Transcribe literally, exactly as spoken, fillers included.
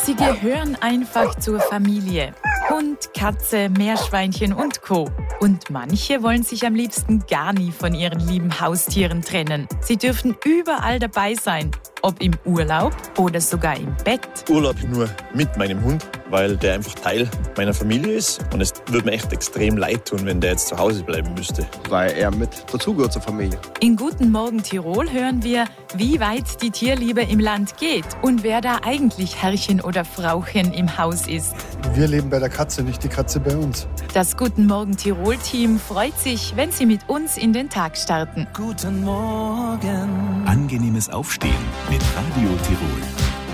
Sie gehören einfach zur Familie. Hund, Katze, Meerschweinchen und Co. Und manche wollen sich am liebsten gar nie von ihren lieben Haustieren trennen. Sie dürfen überall dabei sein, ob im Urlaub oder sogar im Bett. Urlaub nur mit meinem Hund, weil der einfach Teil meiner Familie ist. Und es würde mir echt extrem leid tun, wenn der jetzt zu Hause bleiben müsste. Weil er mit dazugehört zur Familie. In Guten Morgen Tirol hören wir, wie weit die Tierliebe im Land geht und wer da eigentlich Herrchen oder Frauchen im Haus ist. Wir leben bei der Katze, nicht die Katze bei uns. Das Guten Morgen Tirol-Team freut sich, wenn Sie mit uns in den Tag starten. Guten Morgen. Angenehmes Aufstehen mit Radio Tirol.